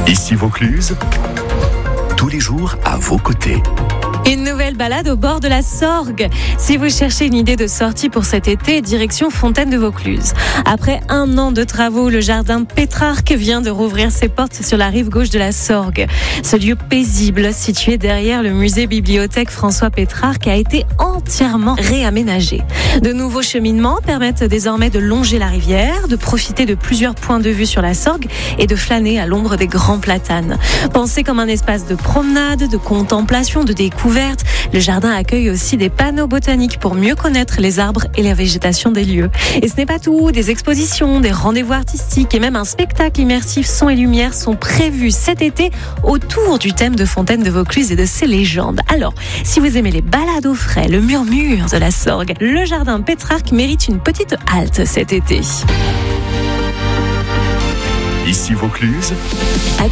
Ici Vaucluse, tous les jours à vos côtés. Une nouvelle balade au bord de la Sorgue. Si vous cherchez une idée de sortie pour cet été, direction Fontaine de Vaucluse. Après 1 an de travaux, le jardin Pétrarque vient de rouvrir ses portes sur la rive gauche de la Sorgue. Ce lieu paisible, situé derrière le musée-bibliothèque François Pétrarque, a été entièrement réaménagé. De nouveaux cheminements permettent désormais de longer la rivière, de profiter de plusieurs points de vue sur la Sorgue et de flâner à l'ombre des grands platanes. Pensé comme un espace de promenade, de contemplation, de découverte, le jardin accueille aussi des panneaux botaniques pour mieux connaître les arbres et la végétation des lieux. Et ce n'est pas tout, des expositions, des rendez-vous artistiques et même un spectacle immersif son et lumière sont prévus cet été autour du thème de Fontaine de Vaucluse et de ses légendes. Alors, si vous aimez les balades au frais, le murmure de la Sorgue, le jardin Pétrarque mérite une petite halte cet été. Ici Vaucluse.